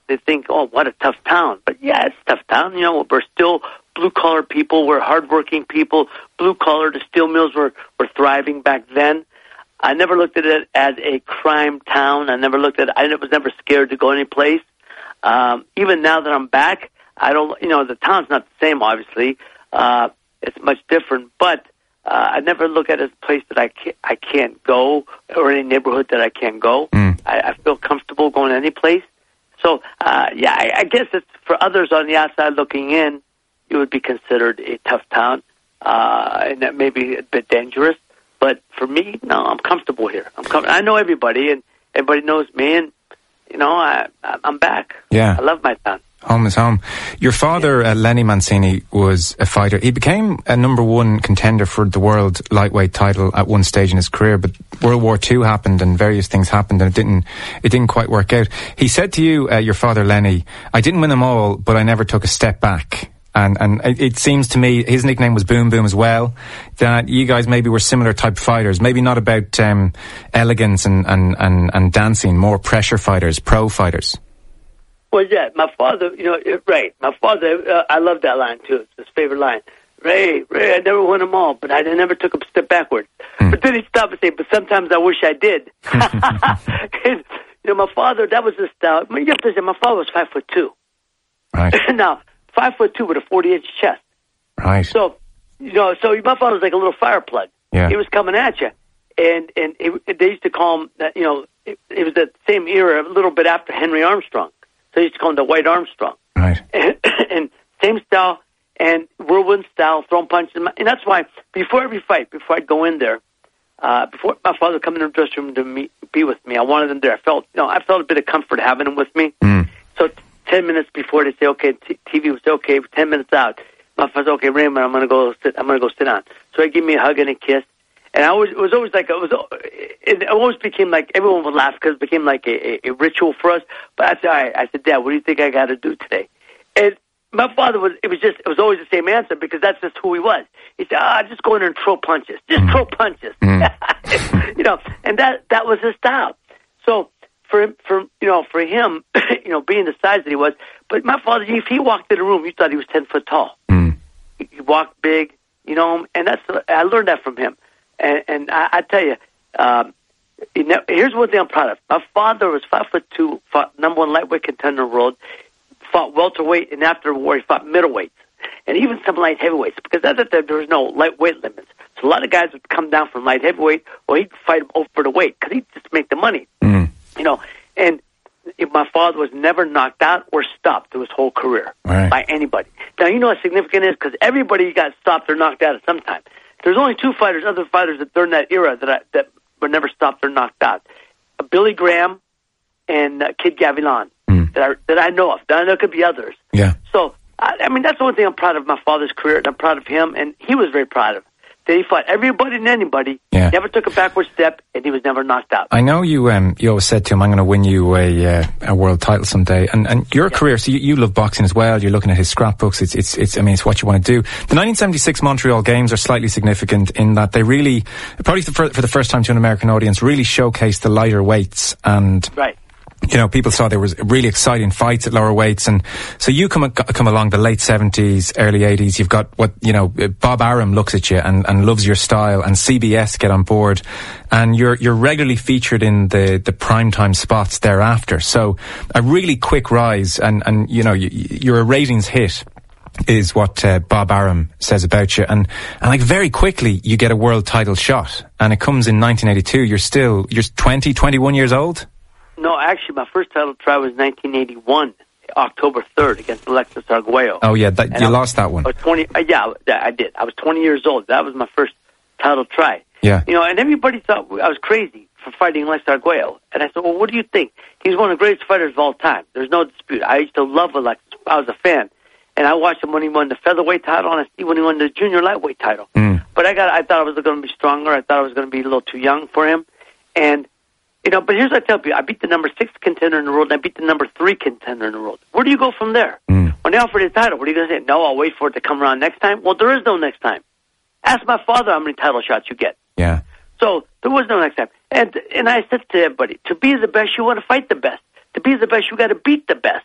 they think, oh, what a tough town. But yeah, it's a tough town. You know, we're still blue-collar people. We're hardworking people. Blue-collar, the steel mills were thriving back then. I never looked at it as a crime town. I was never scared to go any place. Even now that I'm back, the town's not the same, obviously. It's much different, but I never look at it as a place that I can't go, or any neighborhood that I can't go. I feel comfortable going any place. So, I guess it's for others on the outside looking in, it would be considered a tough town, and that may be a bit dangerous. But for me, no, I'm comfortable here. I know everybody, and everybody knows me, and, you know, I'm back. Yeah. I love my town. Home is home. Your father, Lenny Mancini, was a fighter. He became a number one contender for the world lightweight title at one stage in his career, but World War II happened and various things happened and it didn't quite work out. He said to you, your father Lenny, I didn't win them all, but I never took a step back. And it seems to me, his nickname was Boom Boom as well, that you guys maybe were similar type fighters, maybe not about elegance and dancing, more pressure fighters, pro fighters. Well, yeah, my father, right. My father, I love that line, too. It's his favorite line. Ray, I never won them all, but I never took a step backwards. But then he'd stop and say, but sometimes I wish I did. And, my father, that was his style. I mean, you have to say, my father was 5'2". Right. Now, 5'2" with a 40-inch chest. Right. So my father was like a little fire plug. Yeah. He was coming at you. And they used to call him, it was that same era, a little bit after Henry Armstrong. So they used to call him the White Armstrong. Right. And same style and whirlwind style, throwing punches. And that's why before every fight, before I'd go in there, before my father would come in the dressing room to be with me, I wanted him there. I felt a bit of comfort having him with me. So 10 minutes before they say, okay, TV was okay, 10 minutes out. My father said, okay, Raymond, I'm going to go sit down. So he gave me a hug and a kiss. And it always became like, everyone would laugh because it became like a ritual for us. But I said, all right, I said, Dad, what do you think I got to do today? And my father it was always the same answer because that's just who he was. He said, just go in there and throw punches. Just throw punches. And that was his style. So for him, being the size that he was, but my father, if he walked in the room, you thought he was 10 foot tall. He walked big, and I learned that from him. And I tell you, here's one thing I'm proud of. My father was 5'2", fought number one lightweight contender in the world, fought welterweight, and after the war he fought middleweights, and even some light heavyweights, because there was no lightweight limits. So a lot of guys would come down from light heavyweight, or he'd fight over the weight, because he'd just make the money. And my father was never knocked out or stopped through his whole career by anybody. Now, you know how significant it is, because everybody got stopped or knocked out at some time. There's only two other fighters that during that era that were never stopped or knocked out: Billy Graham and Kid Gavilan that I know of. There could be others. Yeah. So I mean, that's the one thing I'm proud of my father's career, and I'm proud of him, and he was very proud of. That he fought everybody and anybody. Yeah. Never took a backward step, and he was never knocked out. I know you always said to him, I'm going to win you a world title someday. And your career, so you love boxing as well. You're looking at his scrapbooks. It's what you want to do. The 1976 Montreal Games are slightly significant in that they really, probably for the first time to an American audience, really showcased the lighter weights. And right. People saw there was really exciting fights at lower weights. And so you come along the late 70s, early 80s. You've got Bob Arum looks at you and loves your style, and CBS get on board. And you're regularly featured in the primetime spots thereafter. So a really quick rise, and you're a ratings hit is what Bob Arum says about you. And like very quickly you get a world title shot. And it comes in 1982. You're 21 years old? No, actually, my first title try was 1981, October 3rd, against Alexis Arguello. Oh, yeah, you lost that one. I was 20. Yeah, I did. I was 20 years old. That was my first title try. Yeah. And everybody thought I was crazy for fighting Alexis Arguello. And I said, well, what do you think? He's one of the greatest fighters of all time. There's no dispute. I used to love Alexis. I was a fan. And I watched him when he won the featherweight title, and I see when he won the junior lightweight title. But I thought I was going to be stronger. I thought I was going to be a little too young for him. And but here's what I tell you. I beat the number 6 contender in the world, and I beat the number 3 contender in the world. Where do you go from there? When they offer the title, what are you going to say? No, I'll wait for it to come around next time? Well, there is no next time. Ask my father how many title shots you get. Yeah. So there was no next time. And I said to everybody, to be the best, you want to fight the best. To be the best, you got to beat the best.